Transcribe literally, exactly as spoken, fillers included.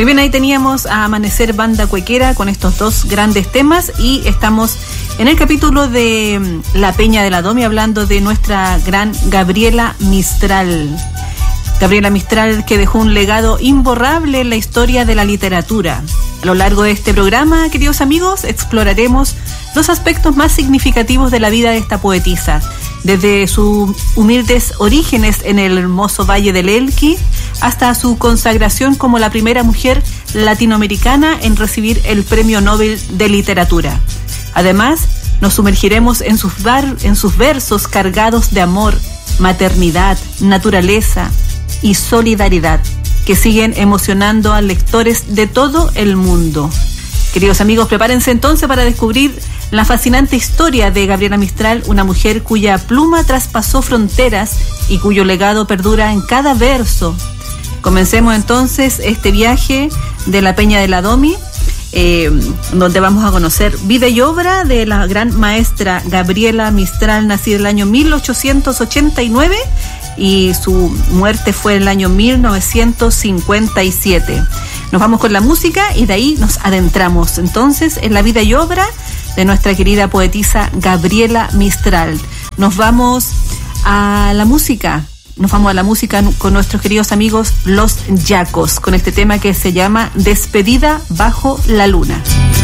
Muy bien, ahí teníamos a Amanecer Banda Cuequera con estos dos grandes temas y estamos en el capítulo de La Peña de la Domi hablando de nuestra gran Gabriela Mistral. Gabriela Mistral, que dejó un legado imborrable en la historia de la literatura. A lo largo de este programa, queridos amigos, exploraremos los aspectos más significativos de la vida de esta poetisa, desde sus humildes orígenes en el hermoso Valle del Elqui hasta su consagración como la primera mujer latinoamericana en recibir el Premio Nobel de Literatura. Además, nos sumergiremos en sus, bar, en sus versos cargados de amor, maternidad, naturaleza y solidaridad, que siguen emocionando a lectores de todo el mundo. Queridos amigos, prepárense entonces para descubrir la fascinante historia de Gabriela Mistral, una mujer cuya pluma traspasó fronteras y cuyo legado perdura en cada verso. Comencemos entonces este viaje de la Peña de la Domi, eh, donde vamos a conocer vida y obra de la gran maestra Gabriela Mistral, nacida en el año mil ochocientos ochenta y nueve y su muerte fue en el año mil novecientos cincuenta y siete. Nos vamos con la música y de ahí nos adentramos entonces en la vida y obra de nuestra querida poetisa Gabriela Mistral. Nos vamos a la música, nos vamos a la música con nuestros queridos amigos Los Yacos, con este tema que se llama Despedida bajo la luna.